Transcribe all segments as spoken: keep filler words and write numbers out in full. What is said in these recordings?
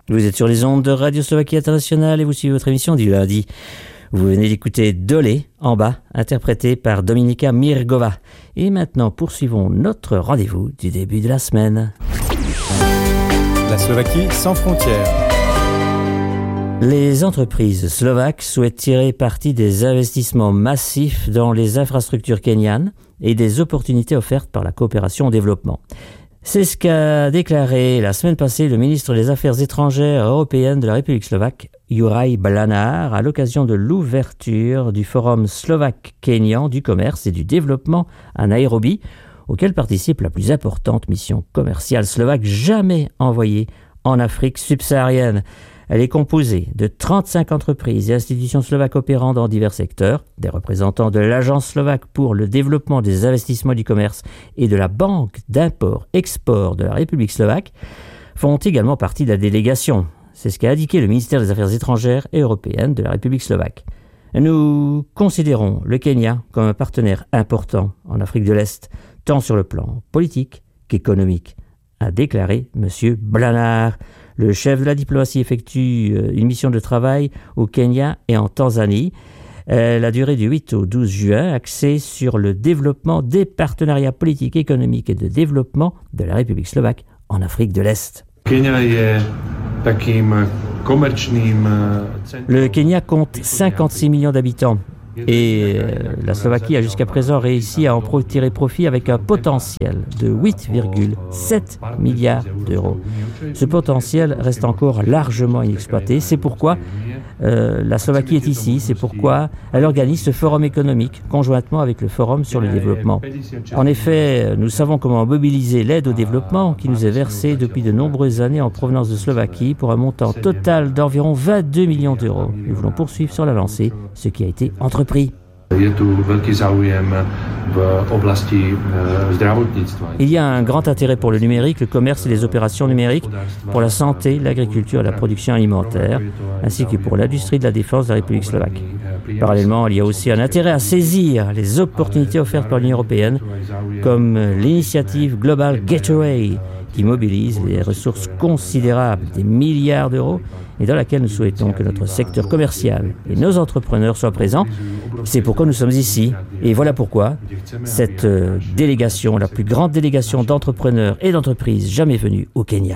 Vous êtes sur les ondes de Radio Slovaquie Internationale et vous suivez votre émission du lundi. Vous venez d'écouter Dolé, en bas, interprété par Dominika Mirgová. Et maintenant, poursuivons notre rendez-vous du début de la semaine. La Slovaquie sans frontières. Les entreprises slovaques souhaitent tirer parti des investissements massifs dans les infrastructures kenyanes et des opportunités offertes par la coopération au développement. C'est ce qu'a déclaré la semaine passée le ministre des Affaires étrangères européennes de la République slovaque, Juraj Blanár, à l'occasion de l'ouverture du Forum slovaque-kényan du commerce et du développement à Nairobi, auquel participe la plus importante mission commerciale slovaque jamais envoyée en Afrique subsaharienne. Elle est composée de trente-cinq entreprises et institutions slovaques opérant dans divers secteurs, des représentants de l'Agence slovaque pour le développement des investissements du commerce et de la Banque d'import-export de la République slovaque font également partie de la délégation. C'est ce qu'a indiqué le ministère des Affaires étrangères et européennes de la République slovaque. Nous considérons le Kenya comme un partenaire important en Afrique de l'Est, tant sur le plan politique qu'économique, a déclaré M. Blanár. Le chef de la diplomatie effectue une mission de travail au Kenya et en Tanzanie. Elle a duré du huit au douze juin, axée sur le développement des partenariats politiques, économiques et de développement de la République slovaque en Afrique de l'Est. Le Kenya compte cinquante-six millions d'habitants. Et la Slovaquie a jusqu'à présent réussi à en tirer profit avec un potentiel de huit virgule sept milliards d'euros. Ce potentiel reste encore largement inexploité. C'est pourquoi euh, la Slovaquie est ici. C'est pourquoi elle organise ce forum économique conjointement avec le forum sur le développement. En effet, nous savons comment mobiliser l'aide au développement qui nous est versée depuis de nombreuses années en provenance de Slovaquie pour un montant total d'environ vingt-deux millions d'euros. Nous voulons poursuivre sur la lancée, ce qui a été entrepris. Il y a un grand intérêt pour le numérique, le commerce et les opérations numériques, pour la santé, l'agriculture et la production alimentaire, ainsi que pour l'industrie de la défense de la République slovaque. Parallèlement, il y a aussi un intérêt à saisir les opportunités offertes par l'Union européenne, comme l'initiative Global Gateway, qui mobilise des ressources considérables, des milliards d'euros, et dans laquelle nous souhaitons que notre secteur commercial et nos entrepreneurs soient présents. C'est pourquoi nous sommes ici. Et voilà pourquoi cette euh, délégation, la plus grande délégation d'entrepreneurs et d'entreprises jamais venue au Kenya.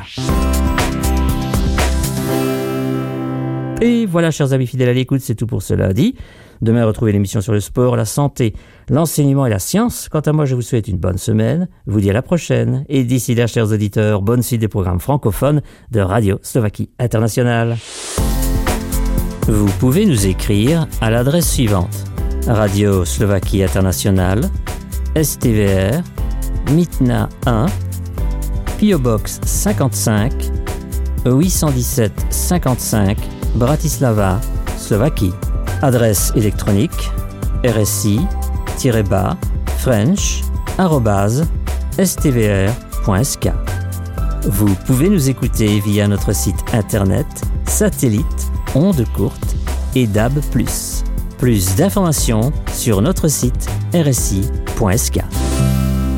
Et voilà, chers amis fidèles à l'écoute, c'est tout pour ce lundi. Demain, retrouvez l'émission sur le sport, la santé, l'enseignement et la science. Quant à moi, je vous souhaite une bonne semaine. Je vous dis à la prochaine. Et d'ici là, chers auditeurs, bonne suite des programmes francophones de Radio Slovaquie Internationale. Vous pouvez nous écrire à l'adresse suivante: Radio Slovaquie Internationale, S T V R, Mitna un, P O Box cinquante-cinq, huit cent dix-sept cinquante-cinq, Bratislava, Slovaquie. Adresse électronique rsi-bas french arobase s t v r point s k. Vous pouvez nous écouter via notre site internet, satellite, ondes courtes et D A B plus. Plus d'informations sur notre site r s i point s k.